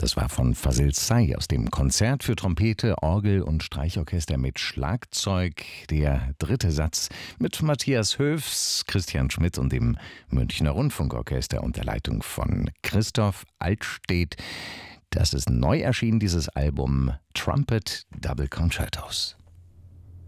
Das war von Fazil Say aus dem Konzert für Trompete, Orgel und Streichorchester mit Schlagzeug. Der dritte Satz mit Matthias Höfs, Christian Schmidt und dem Münchner Rundfunkorchester unter Leitung von Christoph Altstedt. Das ist neu erschienen, dieses Album Trumpet Double Concertos.